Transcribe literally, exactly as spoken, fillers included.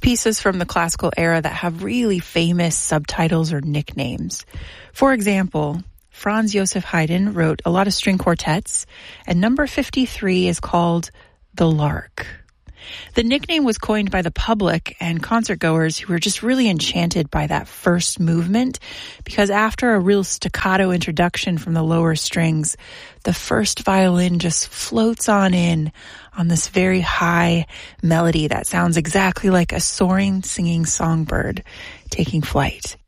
pieces from the classical era that have really famous subtitles or nicknames. For example, Franz Joseph Haydn wrote a lot of string quartets, and number fifty-three is called The Lark. The nickname was coined by the public and concertgoers who were just really enchanted by that first movement, because after a real staccato introduction from the lower strings, the first violin just floats on in on this very high melody that sounds exactly like a soaring, singing songbird taking flight.